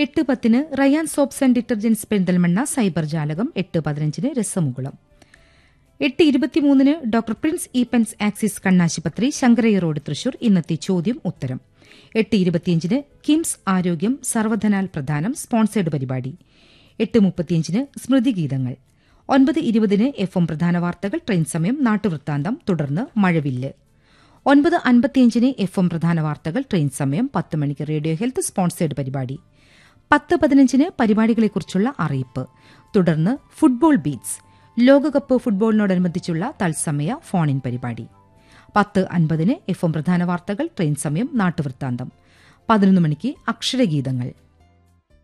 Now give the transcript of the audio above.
8:10 Ryan soaps and detergents Perinthalmanna cyber ജാലകം. 8:15 രസമുകുളം. 8:23 doctor Prince Eappen's axis കണ്ണാശുപത്രി Sankaraiah road Thrissur. ഇന്നത്തെ ചോദ്യം ഉത്തരം. 8:25 കിംസ് ആരോഗ്യം സർവധനാൽ പ്രധാനം സ്പോൺസേഡ് പരിപാടി. 8:35 സ്മൃതിഗീതങ്ങൾ. 9:20 FM പ്രധാന വാർത്തകൾ ട്രെയിൻ സമയം നാട്ടുവൃത്താന്തം തുടർന്ന് മഴവില്ല്. 9:55 FM പ്രധാന വാർത്തകൾ ട്രെയിൻ സമയം. 10 മണിക്ക് റേഡിയോ ഹെൽത്ത് സ്പോൺസേഡ് പരിപാടി. 10:15 പരിപാടികളെക്കുറിച്ചുള്ള അറിയിപ്പ്. തുടർന്ന് ഫുട്ബോൾ ബീറ്റ്സ് ലോകകപ്പ് ഫുട്ബോളിനോടനുബന്ധിച്ചുള്ള തത്സമയ ഫോൺ ഇൻ പരിപാടി. 10:50 FM പ്രധാന വാർത്തകൾ ട്രെയിൻ സമയം നാട്ടുവൃത്താന്തം. 11 മണിക്ക് അക്ഷരഗീതങ്ങൾ.